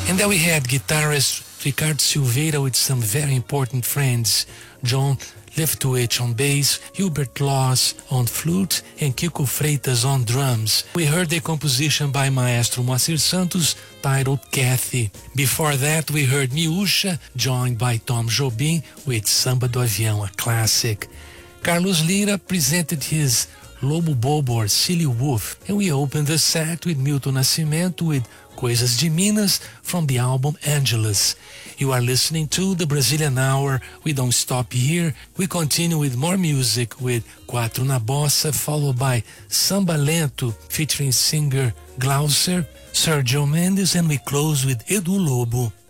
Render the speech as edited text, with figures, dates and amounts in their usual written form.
And then we had guitarist Ricardo Silveira with some very important friends, John Leftwich on bass, Hubert Laws on flute, and Kiko Freitas on drums. We heard a composition by Maestro Moacir Santos titled Kathy. Before that, we heard Miúcha, joined by Tom Jobim with Samba do Avião, a classic. Carlos Lira presented his Lobo Bobo or Silly Wolf, and we opened the set with Milton Nascimento with Coisas de Minas from the album Angelus. You are listening to the Brazilian Hour. We don't stop here. We continue with more music with Quatro na Bossa, followed by Samba Lento featuring singer Glauser, Sergio Mendes, and we close with Edu Lobo.